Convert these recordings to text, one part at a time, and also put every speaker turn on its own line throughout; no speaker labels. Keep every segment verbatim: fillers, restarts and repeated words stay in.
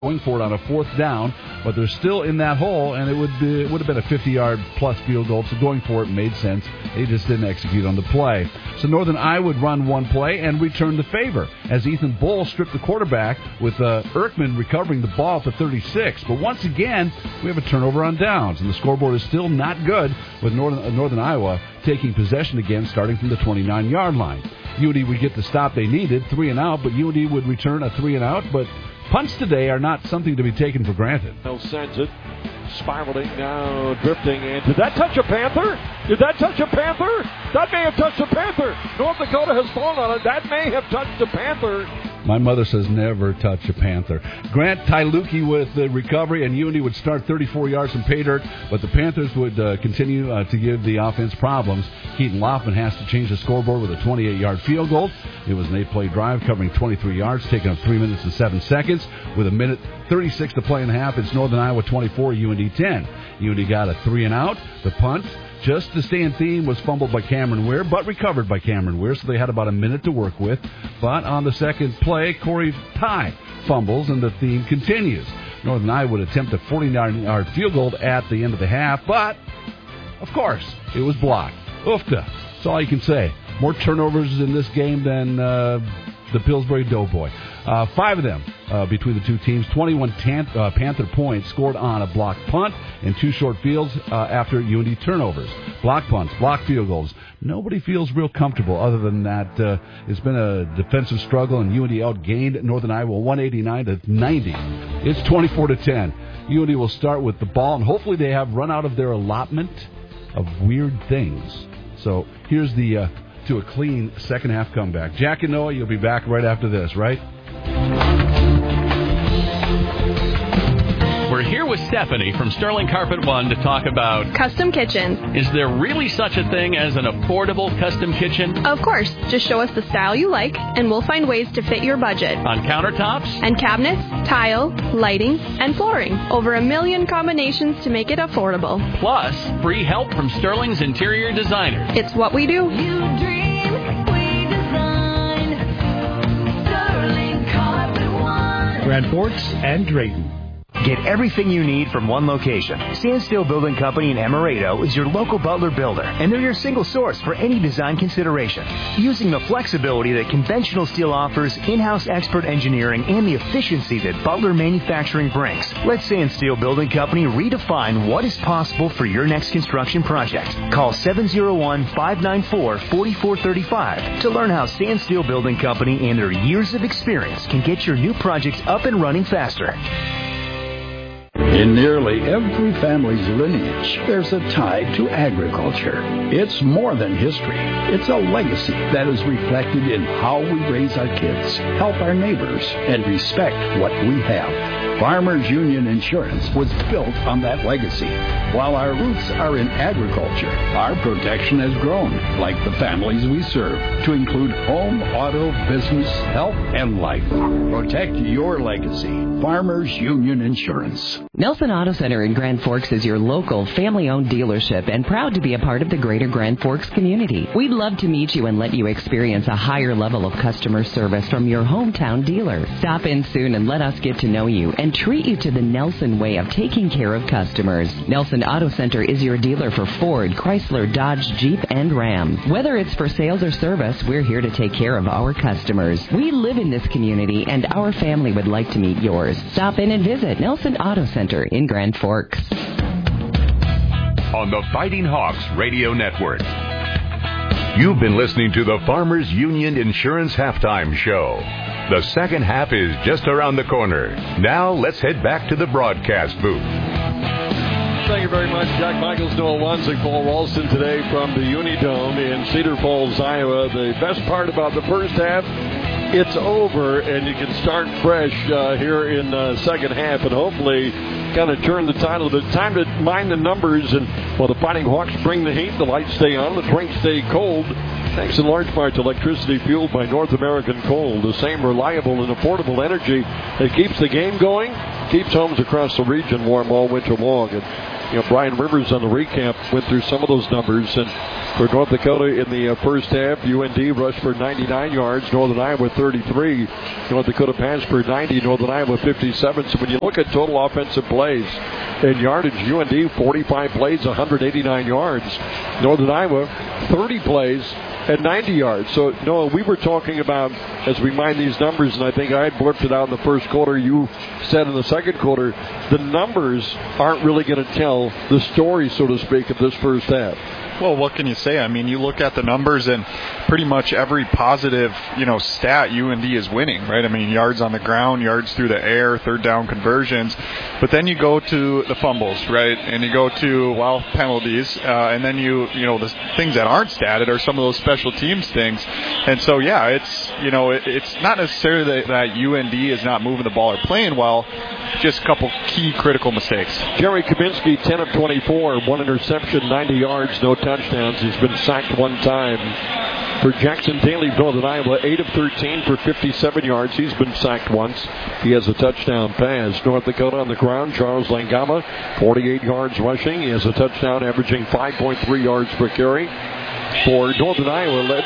going for it on a fourth down, but they're still in that hole, and it would be, it would have been a fifty-yard plus field goal, so going for it made sense. They just didn't execute on the play. So Northern Iowa would run one play and return the favor as Ethan Bull stripped the quarterback with uh, Erkman recovering the ball at the thirty-six. But once again, we have a turnover on downs, and the scoreboard is still not good with Northern, uh, Northern Iowa taking possession again starting from the twenty-nine-yard line. U N D would get the stop they needed, three and out, but U N D would return a three and out, but punts today are not something to be taken for granted.
Bell sends it, spiraling now, drifting, and did that touch a Panther? Did that touch a Panther? That may have touched a Panther. North Dakota has fallen on it. That may have touched a Panther.
My mother says never touch a Panther. Grant Tyluki with the recovery, and U N D would start thirty-four yards from pay dirt, but the Panthers would uh, continue uh, to give the offense problems. Keaton Loffman has to change the scoreboard with a twenty-eight-yard field goal. It was an eight-play drive covering twenty-three yards, taking up three minutes and seven seconds. With a minute thirty-six to play in the half, it's Northern Iowa twenty-four, U N D ten. U N D got a three and out. The punt, just to stay in theme, was fumbled by Cameron Weir, but recovered by Cameron Weir, so they had about a minute to work with. But on the second play, Corey Ty fumbles, and the theme continues. Northern Iowa would attempt a forty-nine-yard field goal at the end of the half, but, of course, it was blocked. Oofta. That's all you can say. More turnovers in this game than uh, the Pillsbury Doughboy. Uh, five of them uh, between the two teams. twenty-one tan- uh, Panther points scored on a blocked punt and two short fields uh, after U N D turnovers. Block punts, block field goals. Nobody feels real comfortable other than that uh, it's been a defensive struggle, and U N D outgained Northern Iowa one eighty-nine to ninety. It's twenty-four to ten. U N D will start with the ball, and hopefully they have run out of their allotment of weird things. So here's the uh, to a clean second half comeback. Jack and Noah, you'll be back right after this, right?
We're here with Stephanie from Sterling Carpet One to talk about
custom kitchens.
Is there really such a thing as an affordable custom kitchen?
Of course. Just show us the style you like, and we'll find ways to fit your budget.
On countertops?
And cabinets, tile, lighting, and flooring. Over a million combinations to make it affordable.
Plus, free help from Sterling's interior designers.
It's what we do.
You dream, we design. Sterling Carpet One.
Grand Forks and Drayton.
Get everything you need from one location. Sandsteel Building Company in Emerado is your local Butler builder, and they're your single source for any design consideration. Using the flexibility that conventional steel offers, in-house expert engineering, and the efficiency that Butler manufacturing brings, let Sandsteel Building Company redefine what is possible for your next construction project. Call seven oh one, five nine four, four four three five to learn how Sandsteel Building Company and their years of experience can get your new projects up and running faster.
In nearly every family's lineage, there's a tie to agriculture. It's more than history. It's a legacy that is reflected in how we raise our kids, help our neighbors, and respect what we have. Farmers Union Insurance was built on that legacy. While our roots are in agriculture, our protection has grown, like the families we serve, to include home, auto, business, health, and life. Protect your legacy. Farmers Union Insurance.
Nelson Auto Center in Grand Forks is your local, family-owned dealership and proud to be a part of the greater Grand Forks community. We'd love to meet you and let you experience a higher level of customer service from your hometown dealer. Stop in soon and let us get to know you and treat you to the Nelson way of taking care of customers. Nelson Auto Center is your dealer for Ford, Chrysler, Dodge, Jeep, and Ram. Whether it's for sales or service, we're here to take care of our customers. We live in this community, and our family would like to meet yours. Stop in and visit Nelson Auto Center in Grand Forks.
On the Fighting Hawks Radio Network. You've been listening to the Farmers Union Insurance Halftime Show. The second half is just around the corner. Now let's head back to the broadcast booth.
Thank you very much, Jack Michaels, Noah Wanzig, Paul Ralston today from the Unidome in Cedar Falls, Iowa. The best part about the first half, it's over, and you can start fresh uh, here in the second half and hopefully kind of turn the title. The time to mind the numbers, and well, the Fighting Hawks bring the heat, the lights stay on, the drinks stay cold. Thanks in large part to electricity fueled by North American Coal, the same reliable and affordable energy that keeps the game going, keeps homes across the region warm all winter long. And you know, Brian Rivers on the recap went through some of those numbers. And for North Dakota in the uh, first half, U N D rushed for ninety-nine yards, Northern Iowa thirty-three. North Dakota passed for ninety, Northern Iowa fifty-seven. So when you look at total offensive plays and yardage, U N D forty-five plays, one hundred eighty-nine yards. Northern Iowa thirty plays at ninety yards. So, Noah, we were talking about, as we mind these numbers, and I think I had blurted it out in the first quarter, you said in the second quarter, the numbers aren't really going to tell the story, so to speak, of this first half.
Well, what can you say? I mean, you look at the numbers and pretty much every positive, you know, stat, U N D is winning, right? I mean, yards on the ground, yards through the air, third down conversions. But then you go to the fumbles, right? And you go to, well, penalties. Uh, and then you, you know, the things that aren't statted are some of those special teams things. And so, yeah, it's, you know, it, it's not necessarily that, that U N D is not moving the ball or playing well, just a couple key critical mistakes.
Jerry Kaminsky, ten of twenty-four, one interception, ninety yards, no touchdowns. He's been sacked one time. For Jackson Daly, Northern Iowa, eight of thirteen for fifty-seven yards. He's been sacked once. He has a touchdown pass. North Dakota on the ground, Charles Langama, forty-eight yards rushing. He has a touchdown, averaging five point three yards per carry. For Northern Iowa, led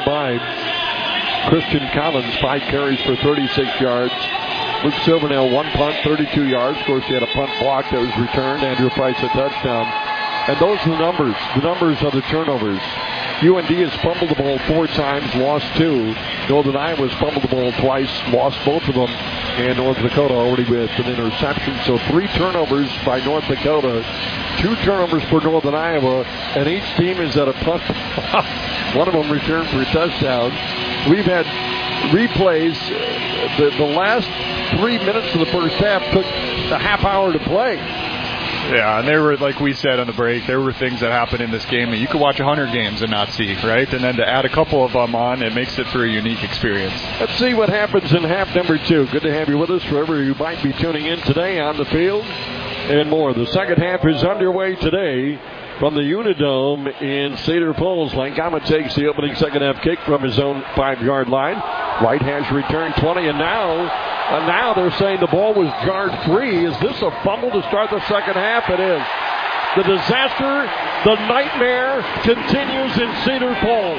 by Christian Collins, five carries for thirty-six yards. Luke Silvernail, one punt, thirty-two yards. Of course, he had a punt block that was returned. Andrew Price, a touchdown. And those are the numbers. The numbers are the turnovers. U N D has fumbled the ball four times, lost two. Northern Iowa has fumbled the ball twice, lost both of them. And North Dakota already with an interception. So three turnovers by North Dakota, two turnovers for Northern Iowa, and each team is at a plus. One of them returned for a touchdown. We've had replays. The, the last three minutes of the first half took a half hour to play.
Yeah, and there were, like we said on the break, there were things that happened in this game that you could watch one hundred games and not see, right? And then to add a couple of them on, it makes it for a unique experience.
Let's see what happens in half number two. Good to have you with us, wherever you might be tuning in today on the field and more. The second half is underway today from the Unidome in Cedar Falls. Langama takes the opening second half kick from his own five-yard line. Right hash return twenty, and now... And now they're saying the ball was jarred free. Is this a fumble to start the second half? It is. The disaster, the nightmare continues in Cedar Falls.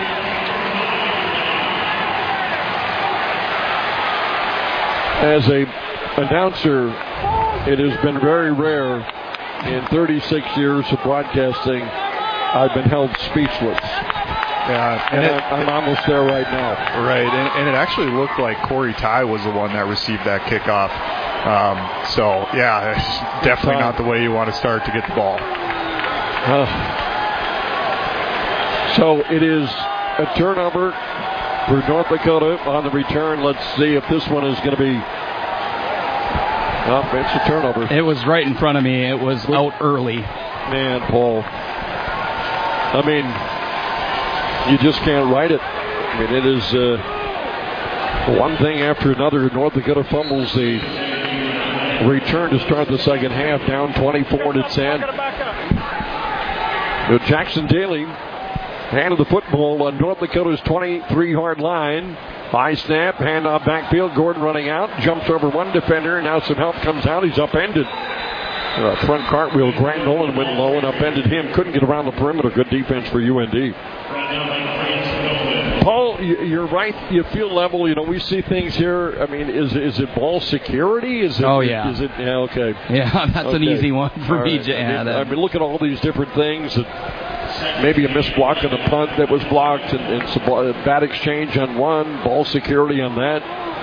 As a announcer, it has been very rare in thirty-six years of broadcasting. I've been held speechless.
Yeah,
and,
and
it, I'm almost there right now.
Right, and, and it actually looked like Corey Ty was the one that received that kickoff. Um, so, yeah, it's definitely not the way you want to start to get the ball.
Uh, so it is a turnover for North Dakota on the return. Let's see if this one is going to be... Oh, it's a turnover.
It was right in front of me. It was out early.
Man, Paul. I mean... You just can't write it. I mean, it is uh, one thing after another. North Dakota fumbles the return to start the second half, down twenty-four to ten. But Jackson Daly handled the football on North Dakota's twenty-three-yard line. High snap, handoff backfield. Gordon running out, jumps over one defender. Now some help comes out. He's upended. Uh, front cartwheel. Grant Nolan went low and upended him. Couldn't get around the perimeter. Good defense for U N D. Paul, you're right. You feel level. You know, we see things here. I mean, is is it ball security? Is it?
Oh yeah.
Is it? Yeah. Okay.
Yeah, that's
okay.
an easy one for
all
me
right.
to add.
I mean, I mean, look at all these different things. Maybe a missed block on the punt that was blocked, and, and some bad exchange on one, ball security on that,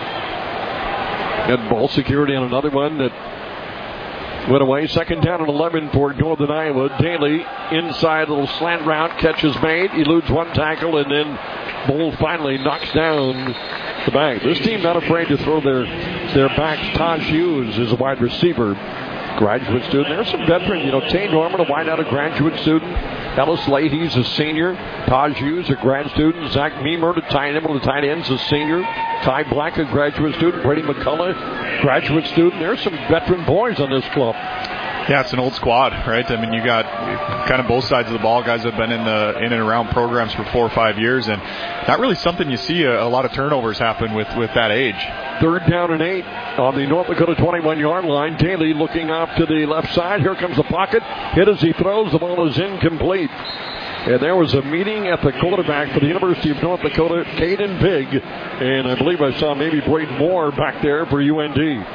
and ball security on another one that went away. Second down and eleven for Northern Iowa. Daly inside, little slant route, catch is made, eludes one tackle, and then Bull finally knocks down the back. This team not afraid to throw their their backs. Taj Hughes is a wide receiver, graduate student. There's some veteran, you know, Tay Norman, a wideout, a graduate student. Ellis Leahy's a senior. Taj Hughes, a grad student. Zach Meemer, the tight end, one of the tight ends, a senior. Ty Black, a graduate student. Brady McCullough, graduate student. There's some veteran boys on this club.
Yeah, it's an old squad, right? I mean, you got kind of both sides of the ball. Guys have been in the in and around programs for four or five years, and not really something you see a, a lot of turnovers happen with, with that age.
Third down and eight on the North Dakota twenty-one-yard line. Daly looking off to the left side. Here comes the pocket. Hit as he throws. The ball is incomplete. And there was a meeting at the quarterback for the University of North Dakota, Caden Big. And I believe I saw maybe Braden Moore back there for U N D.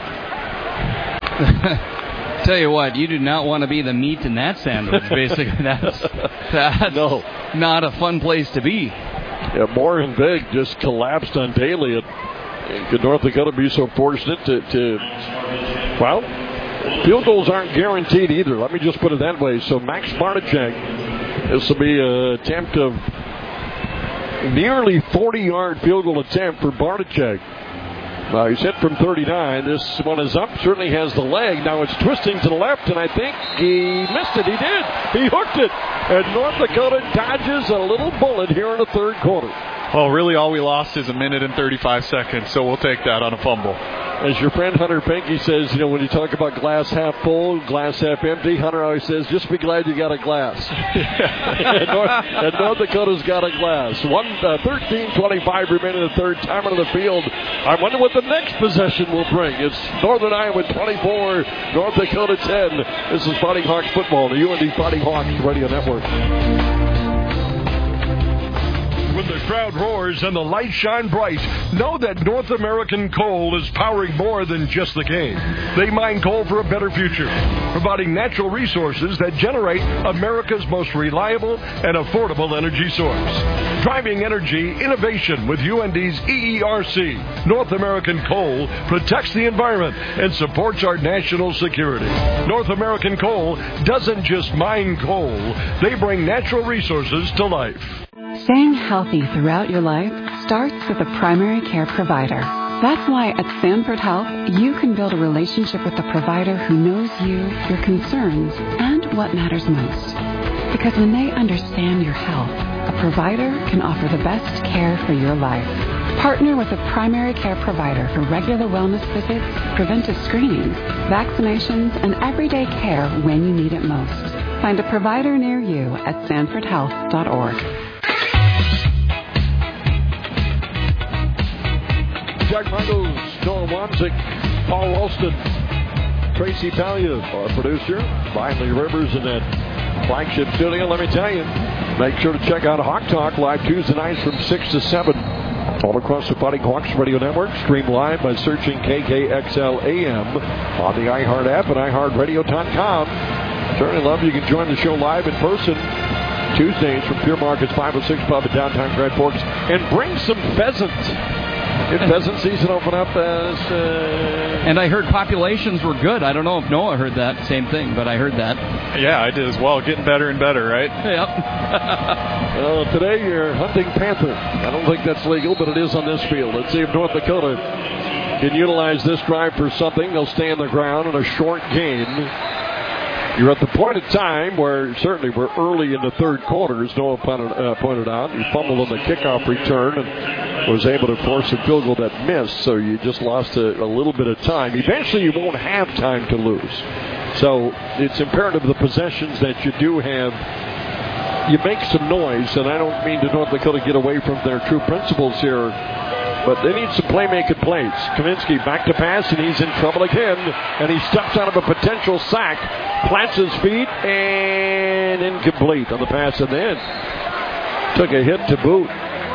Tell you what, you do not want to be the meat in that sandwich, basically. That's, that's no. not a fun place to be.
Yeah, Moore and Big just collapsed on Daly. And could North Dakota be so fortunate to, to, well, field goals aren't guaranteed either. Let me just put it that way. So Max Bartachek, this will be an attempt of nearly forty-yard field goal attempt for Bartachek. Uh, he's hit from thirty-nine. This one is up. Certainly has the leg. Now it's twisting to the left, and I think he missed it. He did. He hooked it. And North Dakota dodges a little bullet here in the third quarter.
Well, really all we lost is a minute and thirty-five seconds, so we'll take that on a fumble.
As your friend Hunter Pinky says, you know, when you talk about glass half full, glass half empty, Hunter always says, just be glad you got a glass. and, North, and North Dakota's got a glass. One, uh, thirteen twenty-five remaining in the third, time on the field. I wonder what the next possession will bring. It's Northern Iowa twenty-four, North Dakota ten. This is Fighting Hawks football, the U N D Fighting Hawks Radio Network.
When the crowd roars and the lights shine bright, know that North American Coal is powering more than just the game. They mine coal for a better future, providing natural resources that generate America's most reliable and affordable energy source. Driving energy innovation with U N D's E E R C. North American Coal protects the environment and supports our national security. North American Coal doesn't just mine coal, they bring natural resources to life.
Staying healthy throughout your life starts with a primary care provider. That's why at Sanford Health, you can build a relationship with a provider who knows you, your concerns, and what matters most. Because when they understand your health, a provider can offer the best care for your life. Partner with a primary care provider for regular wellness visits, preventive screenings, vaccinations, and everyday care when you need it most. Find a provider near you at sanford health dot org.
Jack Margles, Noah Wanzik, Paul Ralston, Tracy Talia, our producer, Finally Rivers in that flagship studio. Let me tell you, make sure to check out Hawk Talk live Tuesday nights from six to seven. All across the Fighting Hawks Radio Network. Stream live by searching K K X L A M on the iHeart app and i heart radio dot com. Certainly love you can join the show live in person Tuesdays from Pure Market's five oh six Pub in downtown Grand Forks. And bring some pheasant. Did pheasant season open up as... Uh...
And I heard populations were good. I don't know if Noah heard that same thing, but I heard that.
Yeah, I did as well. Getting better and better, right?
Yep.
Well, today you're hunting panther. I don't think that's legal, but it is on this field. Let's see if North Dakota can utilize this drive for something. They'll stay on the ground in a short game. You're at the point of time where certainly we're early in the third quarter, as Noah pointed, uh, pointed out. You fumbled on the kickoff return and was able to force a field goal that missed, so you just lost a, a little bit of time. Eventually you won't have time to lose. So it's imperative the possessions that you do have, you make some noise, and I don't mean to North Dakota get away from their true principles here, but they need some playmaking plays. Kaminsky back to pass, and he's in trouble again, and he steps out of a potential sack, plants his feet, and incomplete on the pass at the end. Took a hit to boot.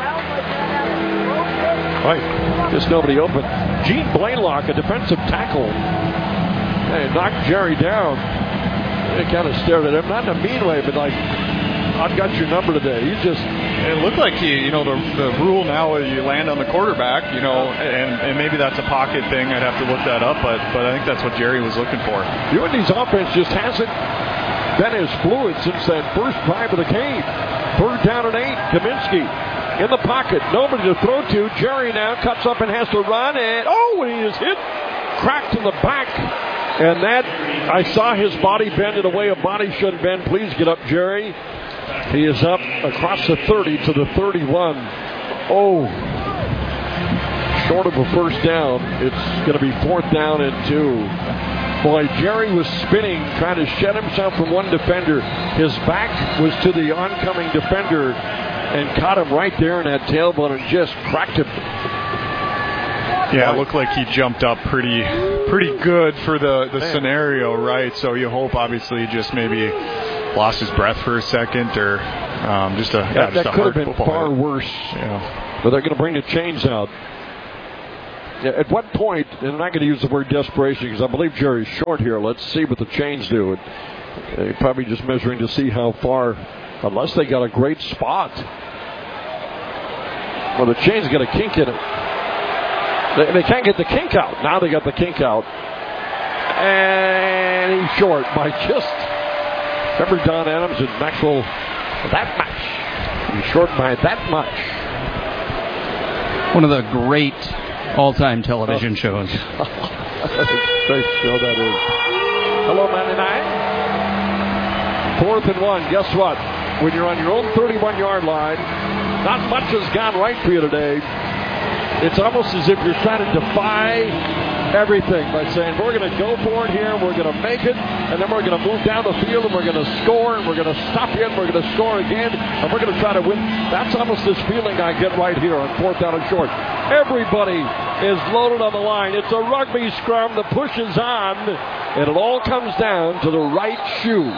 Right, just nobody open. Gene Blaylock, a defensive tackle, hey, knocked Jerry down. They kind of stared at him, not in a mean way, but like, I've got your number today. You just...
It looked like, he, you know, the, the rule now is you land on the quarterback, you know, and, and maybe that's a pocket thing. I'd have to look that up, but, but I think that's what Jerry was looking for.
U N D's offense just hasn't been as fluid since that first drive of the game. Third down and eight, Kaminsky in the pocket. Nobody to throw to. Jerry now cuts up and has to run, and oh, and he is hit, cracked in the back. And that, I saw his body bend in a way a body shouldn't bend. Please get up, Jerry. He is up across the thirty to the thirty-one. Oh, short of a first down. It's going to be fourth down and two. Boy, Jerry was spinning, trying to shed himself from one defender. His back was to the oncoming defender and caught him right there in that tailbone and just cracked him.
Yeah, it looked like he jumped up pretty pretty good for the, the scenario, right? So you hope, obviously, just maybe lost his breath for a second or um, just a, yeah,
that,
just
that
a
could
hard
have been
football
far
hit.
worse.
Yeah.
But they're going to bring the chains out. Yeah, at what point, and I'm not going to use the word desperation because I believe Jerry's short here. Let's see what the chains do. And they're probably just measuring to see how far, unless they got a great spot. Well, the chain's got a kink in it. They, they can't get the kink out. Now they got the kink out. And he's short by just, remember Don Adams and Maxwell, that much. He's short by that much.
One of the great all-time television
oh.
shows.
Nice show that is. Hello, ninety-nine. Fourth and one. Guess what? When you're on your own thirty-one-yard line, not much has gone right for you today. It's almost as if you're trying to defy everything by saying, we're going to go for it here, we're going to make it, and then we're going to move down the field, and we're going to score, and we're going to stop you, and we're going to score again, and we're going to try to win. That's almost this feeling I get right here on fourth down and short. Everybody is loaded on the line. It's a rugby scrum. The push is on, and it all comes down to the right shoe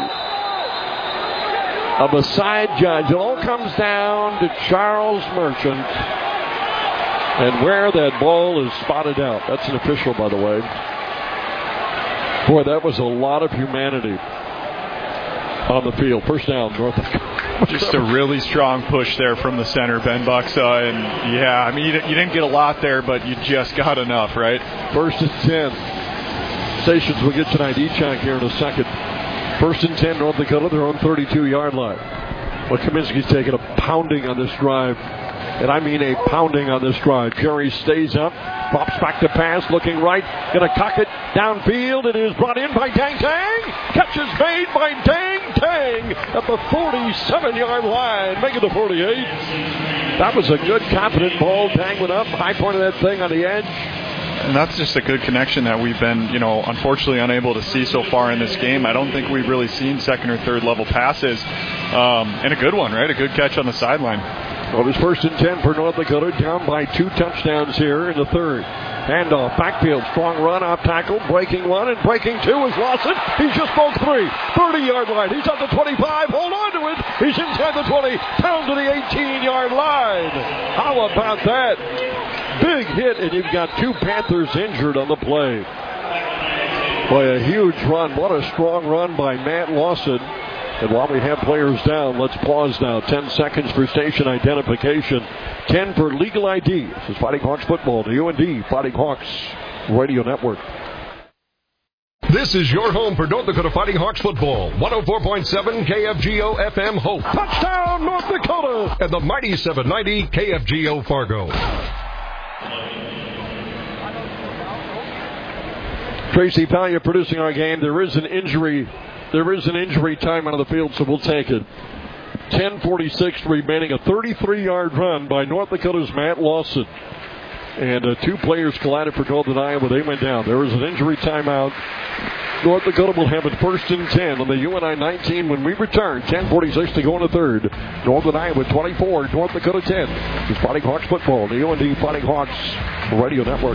of the side judge. It all comes down to Charles Merchant. And where that ball is spotted out. That's an official, by the way. Boy, that was a lot of humanity on the field. First down, North Dakota.
Just a really strong push there from the center, Ben Buxa. And, yeah, I mean, you didn't get a lot there, but you just got enough, right?
First and ten. Stations will get tonight. Echak here in a second. First and ten, North Dakota, their own thirty-two-yard line. Well, Kaminsky's taking a pounding on this drive. And I mean a pounding on this drive. Jerry stays up, drops back to pass, looking right, gonna cock it downfield. It is brought in by Tang Tang. Catch is made by Tang Tang at the forty-seven-yard line, making the forty-eight. That was a good, confident ball. Tang went up, high point of that thing on the edge.
And that's just a good connection that we've been, you know, unfortunately unable to see so far in this game. I don't think we've really seen second or third level passes. Um, and a good one, right? A good catch on the sideline.
Well, it was first and ten for North Dakota, down by two touchdowns here in the third. Handoff, backfield, strong run, off tackle, breaking one, and breaking two is Lawson. He's just broke three, thirty-yard line. He's at the twenty-five, hold on to it. He's inside the twenty, down to the eighteen-yard line. How about that? Big hit, and you've got two Panthers injured on the play. Boy, a huge run. What a strong run by Matt Lawson. And while we have players down, let's pause now. Ten seconds for station identification. Ten for legal I D. This is Fighting Hawks football. The U N D Fighting Hawks Radio Network.
This is your home for North Dakota Fighting Hawks football. one oh four point seven K F G O F M Hope.
Touchdown, North Dakota!
And the mighty seven ninety K F G O Fargo.
Tracy Talia producing our game. There is an injury. There is an injury time out of the field, so we'll take it. ten forty-six remaining. A thirty-three-yard run by North Dakota's Matt Lawson. And uh, two players collided for Northern Iowa. They went down. There is an injury timeout. North Dakota will have it first and ten on the U N I nineteen when we return. ten forty-six to go in the third. Northern Iowa twenty-four, North Dakota ten. It's Fighting Hawks football. The U N D Fighting Hawks Radio Network.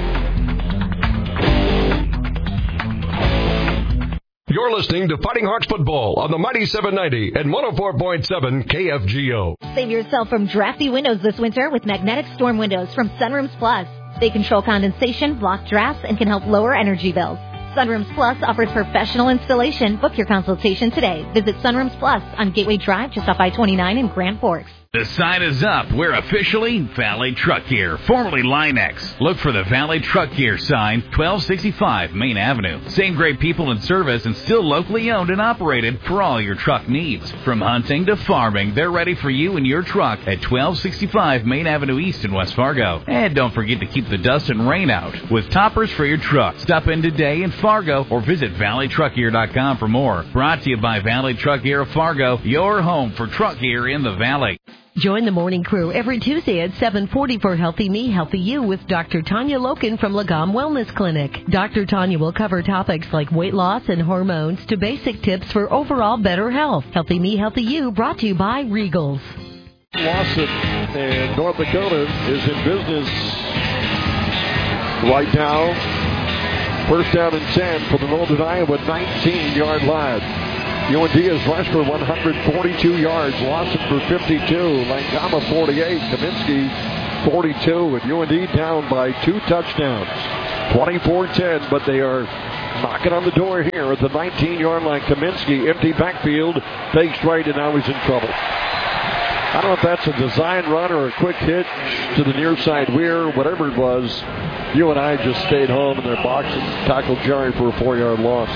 You're listening to Fighting Hawks football on the mighty seven ninety and one oh four point seven K F G O.
Save yourself from drafty windows this winter with magnetic storm windows from Sunrooms Plus. They control condensation, block drafts, and can help lower energy bills. Sunrooms Plus offers professional installation. Book your consultation today. Visit Sunrooms Plus on Gateway Drive just off I twenty-nine in Grand Forks.
The sign is up. We're officially Valley Truck Gear, formerly Linex. Look for the Valley Truck Gear sign, twelve sixty-five Main Avenue. Same great people in service and still locally owned and operated for all your truck needs. From hunting to farming, they're ready for you and your truck at twelve sixty-five Main Avenue East in West Fargo. And don't forget to keep the dust and rain out with toppers for your truck. Stop in today in Fargo or visit valley truck gear dot com for more. Brought to you by Valley Truck Gear of Fargo, your home for truck gear in the Valley.
Join the morning crew every Tuesday at seven forty for Healthy Me, Healthy You with Doctor Tanya Loken from Lagom Wellness Clinic. Doctor Tanya will cover topics like weight loss and hormones to basic tips for overall better health. Healthy Me, Healthy You brought to you by Regals.
Lawson and North Dakota is in business right now. First down and ten for the Northern Iowa nineteen-yard line. U N D has rushed for one hundred forty-two yards. Lawson for fifty-two. Langama forty-eight. Kaminsky forty-two. And U N D down by two touchdowns. twenty-four ten, but they are knocking on the door here at the nineteen-yard line. Kaminsky, empty backfield, fakes right, and now he's in trouble. I don't know if that's a design run or a quick hit to the near side rear, whatever it was. U N I just stayed home in their box and tackled Jerry for a four-yard loss.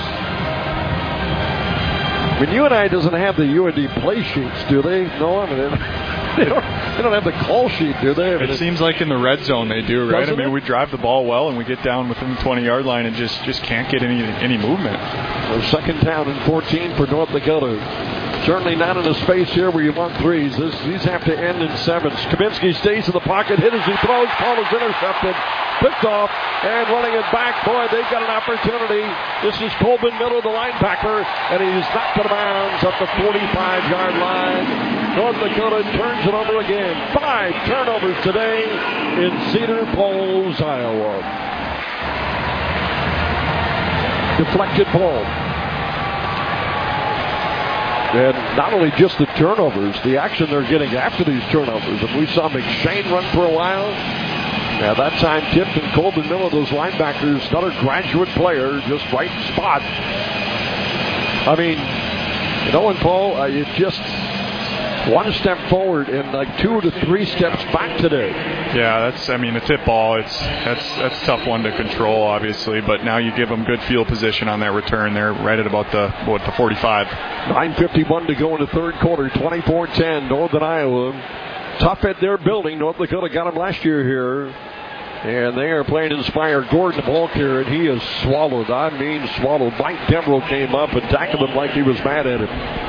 I mean, U N I doesn't have the U N D play sheets, do they? No, I mean, they don't, they don't have the call sheet, do they? I mean,
it seems like in the red zone they do, right? I mean,
it?
we drive the ball well and we get down within the twenty-yard line and just, just can't get any any movement.
So second down and fourteen for North Dakota. Certainly not in a space here where you want threes. This, these have to end in sevens. Kaminsky stays in the pocket, hit as he throws. Ball is intercepted. Picked off and running it back. Boy, they've got an opportunity. This is Colvin Miller, the linebacker, and he's knocked out of bounds up the forty-five-yard line. North Dakota turns it over again. Five turnovers today in Cedar Falls, Iowa. Deflected ball. And not only just the turnovers, the action they're getting after these turnovers. And we saw McShane run for a while. Yeah, that time tipped and Colvin Miller, those linebackers, another graduate player, just right spot. I mean, you know, and Paul, uh, you just one step forward and like two to three steps back today.
Yeah, that's, I mean, a tip ball, it's that's that's a tough one to control, obviously, but now you give them good field position on that return. They're right at about the, what, the forty-five.
nine fifty-one to go in the third quarter, twenty-four ten, Northern Iowa. Tough at their building. North Dakota got them last year here. And they are playing Inspire Gordon, the ball carrier, and he is swallowed. I mean swallowed. Mike Dembrow came up and tackled him like he was mad at him.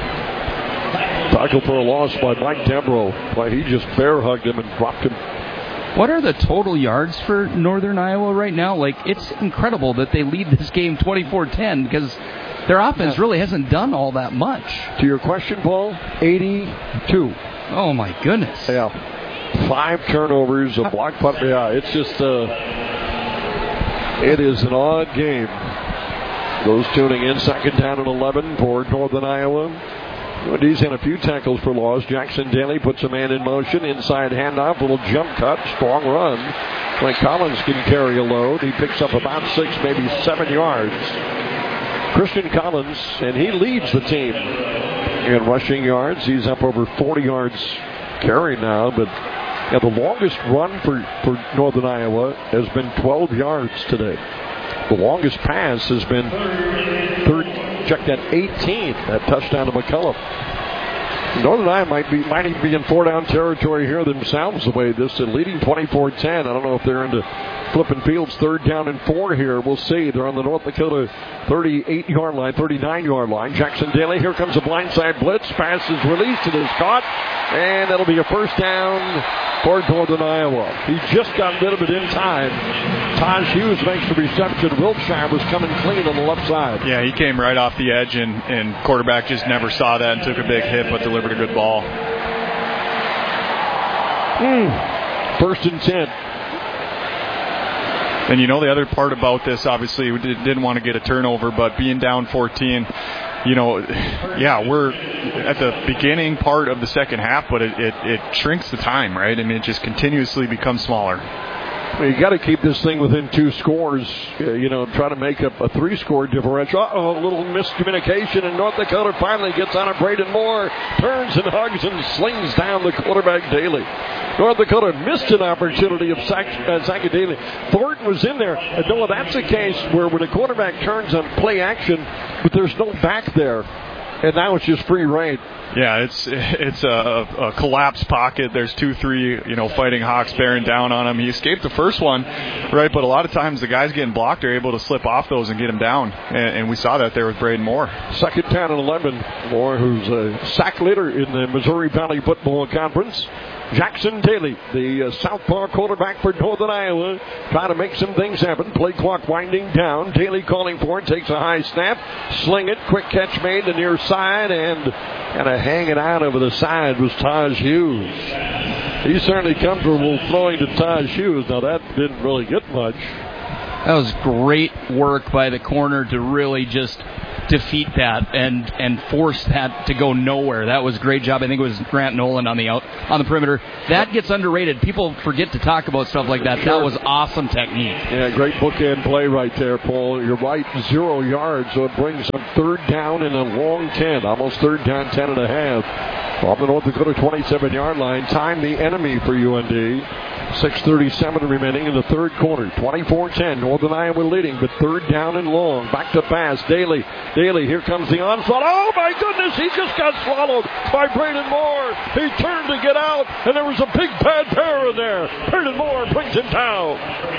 Tackle for a loss by Mike Dembrow. Like he just bear hugged him and dropped him.
What are the total yards for Northern Iowa right now? Like, it's incredible that they lead this game twenty-four ten because their offense really hasn't done all that much.
To your question, Paul, eighty-two.
Oh, my goodness.
Yeah. Five turnovers, a block punt. Yeah, it's just, uh, it is an odd game. Those tuning in, second down and eleven for Northern Iowa. U N D's had a few tackles for loss. Jackson Daly puts a man in motion. Inside handoff, little jump cut, strong run. When Collins can carry a load, he picks up about six, maybe seven yards. Christian Collins, and he leads the team in rushing yards. He's up over forty yards carry now, but yeah, the longest run for, for Northern Iowa has been twelve yards today. The longest pass has been third, check that, eighteen. That touchdown to McCullough. Northern Iowa might be might even be in four down territory here themselves the way this is leading twenty-four ten. I don't know if they're into flipping fields. Third down and four here. We'll see. They're on the North Dakota thirty-eight-yard line, thirty-nine-yard line. Jackson Daly, here comes a blindside blitz. Pass is released. It is caught. And that'll be a first down for Northern Iowa. He just got rid of it in time. Taj Hughes makes the reception. Wiltshire was coming clean on the left side.
Yeah, he came right off the edge, and, and quarterback just never saw that and took a big hit, but delivered a good ball.
Mm. First and ten.
And you know the other part about this, obviously, we didn't want to get a turnover, but being down fourteen, you know, yeah, we're at the beginning part of the second half, but it, it, it shrinks the time, right? I mean, it just continuously becomes smaller.
Well, you got to keep this thing within two scores, uh, you know, try to make up a three-score differential. Uh-oh, a little miscommunication, and North Dakota finally gets on it. Braden Moore turns and hugs and slings down the quarterback Daly. North Dakota missed an opportunity of Zach, uh, Zach Daly. Thornton was in there. And no, that's a case where when a quarterback turns on play action, but there's no back there, and now it's just free reign.
Yeah, it's it's a, a collapsed pocket. There's two, three, you know, fighting Hawks bearing down on him. He escaped the first one, right? But a lot of times the guys getting blocked are able to slip off those and get him down, and, and we saw that there with Braden Moore.
Second down and eleven. Moore, who's a sack leader in the Missouri Valley Football Conference. Jackson Daly, the uh, southpaw quarterback for Northern Iowa, trying to make some things happen. Play clock winding down. Daly calling for it, takes a high snap, sling it, quick catch made to near side, and kind of hanging out over the side was Taj Hughes. He's certainly comfortable throwing to Taj Hughes. Now that didn't really get much.
That was great work by the corner to really just defeat that and and force that to go nowhere. That was a great job. I think it was Grant Nolan on the out on the perimeter. That gets underrated. People forget to talk about stuff like that. That was awesome technique.
Yeah, great bookend play right there, Paul. You're right, zero yards, so it brings them third down and a long ten, almost third down, ten and a half. Off the North Dakota twenty-seven-yard line. Time the enemy for U N D. six thirty-seven remaining in the third quarter. twenty-four ten. Northern Iowa leading, but third down and long. Back to pass. Daly. Daly, here comes the onslaught. Oh, my goodness, he just got swallowed by Braden Moore. He turned to get out, and there was a big bad bear in there. Braden Moore brings him down.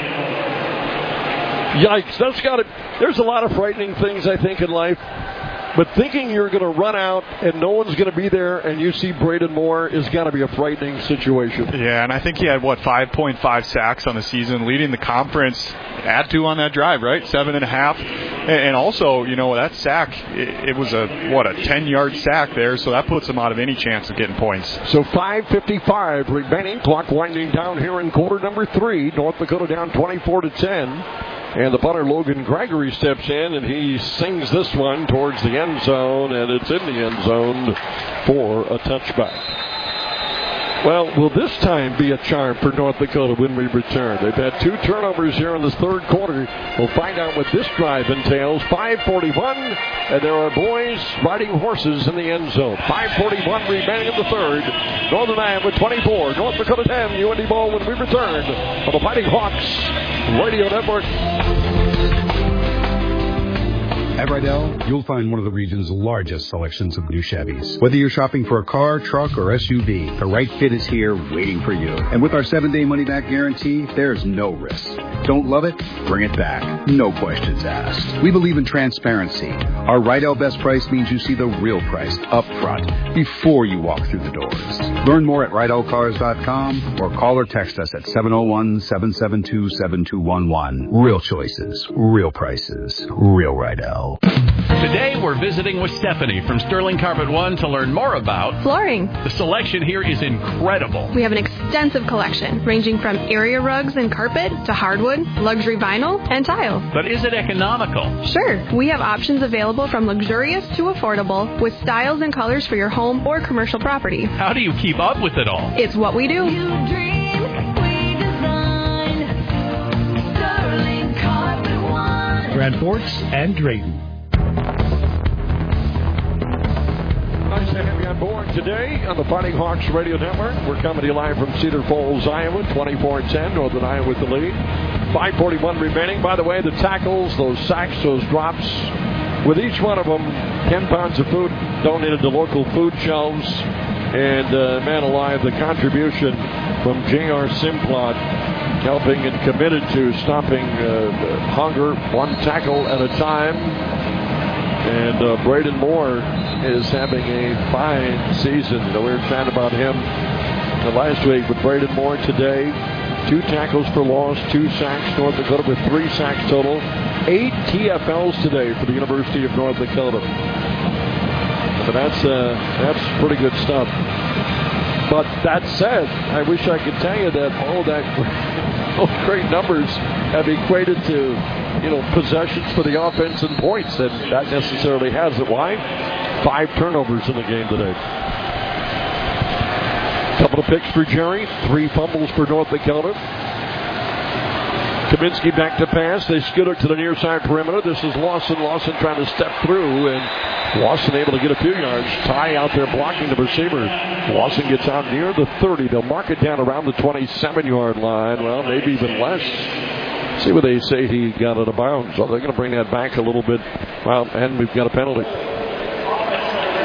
Yikes, that's got to... There's a lot of frightening things, I think, in life. But thinking you're going to run out and no one's going to be there and you see Braden Moore is got to be a frightening situation.
Yeah, and I think he had, what, five point five sacks on the season, leading the conference. Add two on that drive, right? Seven and a half. And also, you know, that sack, it was a, what, a ten-yard sack there, so that puts him out of any chance of getting points.
So five fifty-five remaining. Clock winding down here in quarter number three. North Dakota down twenty-four to ten. And the punter, Logan Gregory, steps in, and he sings this one towards the end zone, and it's in the end zone for a touchback. Well, will this time be a charm for North Dakota when we return? They've had two turnovers here in this third quarter. We'll find out what this drive entails. five forty-one, and there are boys riding horses in the end zone. five forty-one remaining in the third. Northern Iowa twenty-four, North Dakota ten. U N D ball when we return on the Fighting Hawks Radio Network.
At Rydell, you'll find one of the region's largest selections of new Chevys. Whether you're shopping for a car, truck, or S U V, the right fit is here waiting for you. And with our seven-day money-back guarantee, there's no risk. Don't love it? Bring it back. No questions asked. We believe in transparency. Our Rydell Best Price means you see the real price up front before you walk through the doors. Learn more at Rydell Cars dot com or call or text us at seven oh one, seven seven two, seven two one one. Real choices, real prices, real Rydell.
Today we're visiting with Stephanie from Sterling Carpet One to learn more about
flooring.
The selection here is incredible.
We have an extensive collection ranging from area rugs and carpet to hardwood, luxury vinyl, and tile.
But is it economical?
Sure. We have options available from luxurious to affordable with styles and colors for your home or commercial property.
How do you keep up with it all?
It's what we do.
You dream, we design. Sterling Carpet One.
Grand Forks and Drayton.
Nice to have you on board today on the Fighting Hawks Radio Network. We're coming to you live from Cedar Falls, Iowa, twenty-four ten. Northern Iowa with the lead. five forty-one remaining. By the way, the tackles, those sacks, those drops, with each one of them, ten pounds of food donated to local food shelves. And, uh, man alive, the contribution from J R Simplot, helping and committed to stopping uh, hunger, one tackle at a time. And uh, Braden Moore is having a fine season. You know, we were chatting about him last week, but Braden Moore today, two tackles for loss, two sacks. North Dakota with three sacks total. Eight T F Ls today for the University of North Dakota. But that's, uh, that's pretty good stuff. But that said, I wish I could tell you that all that those great numbers have equated to, you know, possessions for the offense and points, and that necessarily hasn't. Why? Five turnovers in the game today. Couple of picks for Jerry, three fumbles for North Dakota. Kaminsky back to pass. They skid it to the near side perimeter. This is Lawson. Lawson trying to step through, and Lawson able to get a few yards. Ty out there blocking the receiver. Lawson gets out near the thirty. They'll mark it down around the twenty-seven-yard line. Well, maybe even less. See what they say he got out of bounds. So they're going to bring that back a little bit. Well, and we've got a penalty.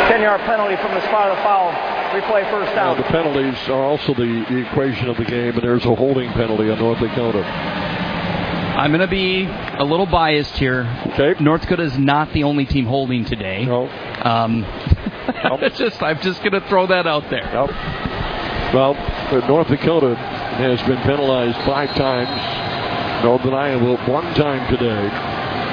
ten-yard penalty from the spot of the foul. Replay first
Now,
down.
the penalties are also the, the equation of the game, and there's a holding penalty on North Dakota.
I'm going to be a little biased here.
Okay.
North Dakota is not the only team holding today.
No.
Um,
nope.
it's just, I'm just going to throw that out there.
Nope. Well, North Dakota has been penalized five times. Northern Iowa one time today.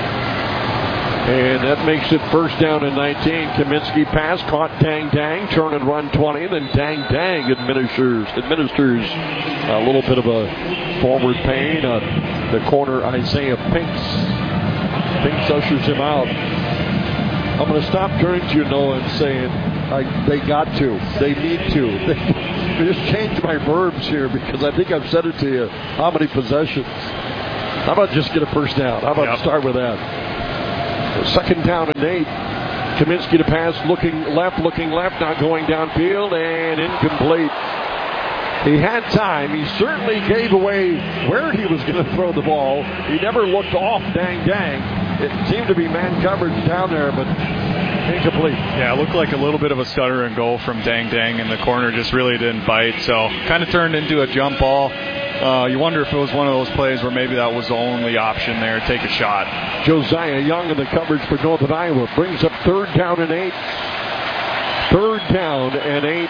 And that makes it first down and nineteen. Kaminsky pass, caught Dang Dang, turn and run twenty. Then Dang Dang administers administers a little bit of a forward pain on the corner, Isaiah Pinks. Pinks ushers him out. I'm going to stop turning to you, Noah, and saying I, they got to. They need to. They, just change my verbs here because I think I've said it to you. How many possessions? How about just get a first down? How about
yep.
start with that? Second down and eight. Kaminsky to pass, looking left, looking left, now going downfield, and incomplete. He had time. He certainly gave away where he was going to throw the ball. He never looked off Dang Dang. It seemed to be man coverage down there, but incomplete.
Yeah, it looked like a little bit of a stutter and go from Dang Dang, and the corner just really didn't bite. So kind of turned into a jump ball. Uh, you wonder if it was one of those plays where maybe that was the only option there, take a shot.
Josiah Young in the coverage for Northern Iowa brings up third down and eight. Third down and eight.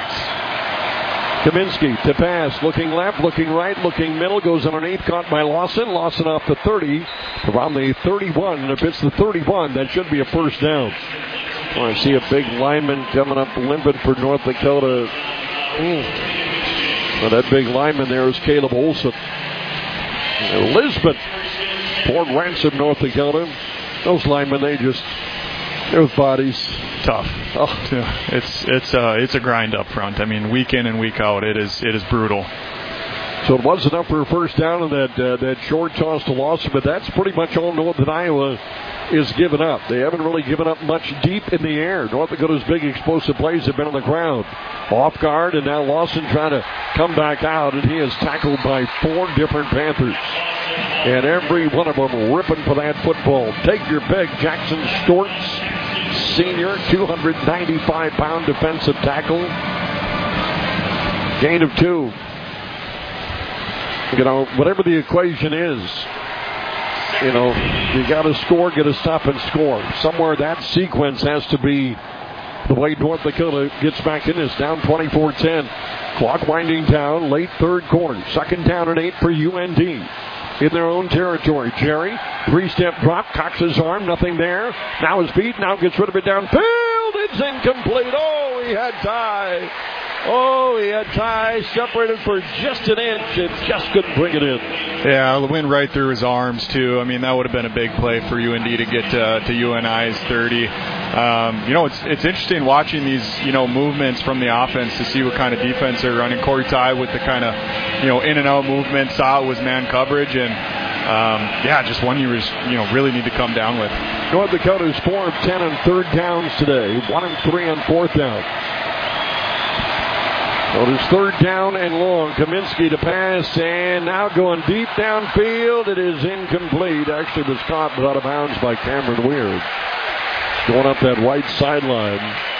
Kaminsky to pass, looking left, looking right, looking middle, goes underneath, caught by Lawson. Lawson off the thirty, around the thirty-one, and if it's the thirty-one, that should be a first down. Oh, I see a big lineman coming up limping for North Dakota. Mm. Well, that big lineman there is Caleb Olson. Lisbon, Fort Ransom, North Dakota. Those linemen, they just, those bodies.
Tough.
Oh.
It's it's uh, it's a grind up front. I mean, week in and week out, it is it is brutal.
So it was enough for a first down and that uh, that short toss to Lawson, but that's pretty much all Northern Iowa is given up. They haven't really given up much deep in the air. North Dakota's big explosive plays have been on the ground. Off guard, and now Lawson trying to come back out, and he is tackled by four different Panthers. And every one of them ripping for that football. Take your pick. Jackson Stortz, senior, two hundred ninety-five pound defensive tackle. Gain of two. You know, whatever the equation is, you know, you got to score, get a stop, and score. Somewhere that sequence has to be the way North Dakota gets back in this. Down twenty-four ten. Clock winding down, late third quarter. Second down and eight for U N D. In their own territory. Jerry, three-step drop, cocks his arm, nothing there. Now his feet, now gets rid of it downfield. It's incomplete. Oh, he had Ty. Oh, he had Ty separated for just an inch and just couldn't bring it in.
Yeah, the wind right through his arms, too. I mean, that would have been a big play for U N D to get to, to U N I's thirty. Um, you know, it's it's interesting watching these, you know, movements from the offense to see what kind of defense they're running. Corey Ty with the kind of, you know, in and out movement, saw it was man coverage, and um, yeah, just one you was, you know, really need to come down with.
North Dakota's four of ten on third downs today, one and three on fourth down. So it is third down and long. Kaminsky to pass, and now going deep downfield. It is incomplete. Actually was caught but out of bounds by Cameron Weir. Going up that right sideline.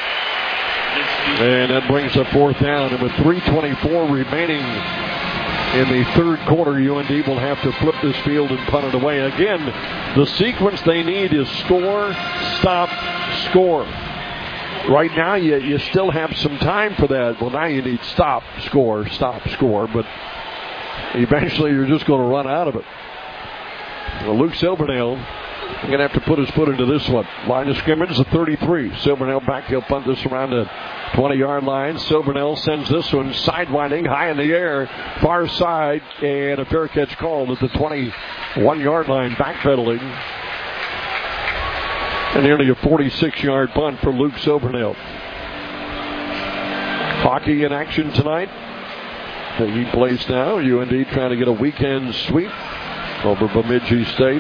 And that brings up fourth down. And with three twenty-four remaining in the third quarter, U N D will have to flip this field and punt it away. Again, the sequence they need is score, stop, score. Right now, you, you still have some time for that. Well, now you need stop, score, stop, score. But eventually, you're just going to run out of it. Well, Luke Silvernail going to have to put his foot into this one. Line of scrimmage is a thirty-three. Silvernail back. He'll punt this around the twenty-yard line. Silvernail sends this one sidewinding high in the air, far side, and a fair catch called at the twenty-one-yard line, backpedaling. And nearly a forty-six-yard punt for Luke Silvernail. Hockey in action tonight. Taking place now. U N D trying to get a weekend sweep over Bemidji State.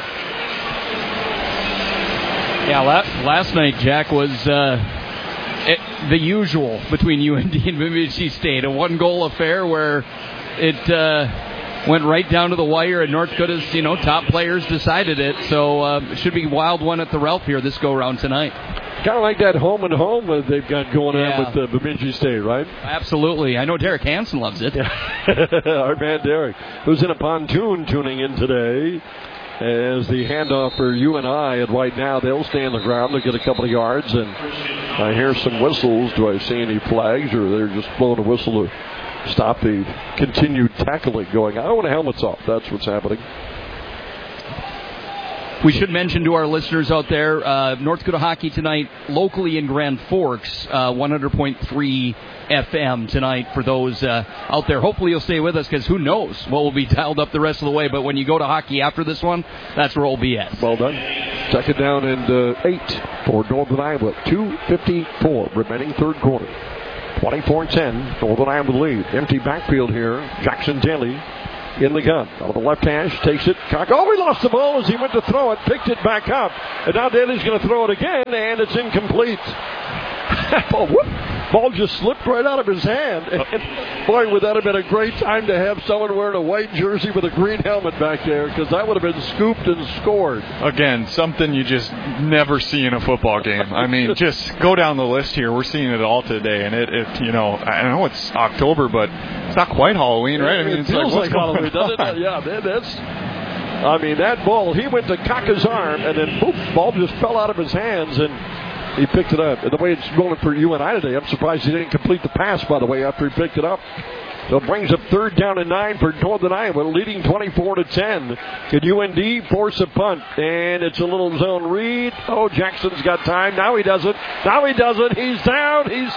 Yeah, last, last night, Jack, was uh, it, the usual between U N D and Bemidji State. A one-goal affair where it uh, went right down to the wire, and North Dakota's, you know, top players decided it. So uh, it should be a wild one at the Ralph here this go-round tonight.
kind of like that home and home that they've got going
Yeah.
on with uh, Bemidji State, right?
Absolutely. I know Derek Hansen loves it.
Our man Derek, who's in a pontoon tuning in today. As the handoff for U N I, and right now they'll stay on the ground. They'll get a couple of yards, and I hear some whistles. Do I see any flags, or they're just blowing a whistle to stop the continued tackling going on? When the helmet's off, that's what's happening.
We should mention to our listeners out there, uh, North Dakota Hockey tonight, locally in Grand Forks, uh, one hundred point three F M tonight for those uh, out there. Hopefully you'll stay with us, because who knows what will be dialed up the rest of the way. But when you go to hockey after this one, that's where we'll be at.
Well done. Second down and uh, eight for Northern Iowa. two fifty-four remaining third quarter. twenty-four ten, Northern Iowa lead. Empty backfield here. Jackson Daly in the gun. Out of the left hash, takes it. Cock. Oh, he lost the ball as he went to throw it. Picked it back up. And now Daly's going to throw it again, and it's incomplete. Oh, whoop. Ball just slipped right out of his hand. And boy, would that have been a great time to have someone wearing a white jersey with a green helmet back there, because that would have been scooped and scored.
Again, something you just never see in a football game. I mean, just go down the list here. We're seeing it all today, and it, it you know, I know it's October, but it's not quite Halloween, right? I mean,
it
it's
feels
like,
like Halloween, doesn't it? Yeah, that, that's. I mean, that ball, he went to cock his arm, and then boop, ball just fell out of his hands, and he picked it up. And the way it's going for U N I today, I'm surprised he didn't complete the pass, by the way, after he picked it up. So it brings up third down and nine for Northern Iowa, leading twenty-four to ten. Can U N D force a punt? And it's a little zone read. Oh, Jackson's got time. Now he doesn't. Now he doesn't. He's down. He's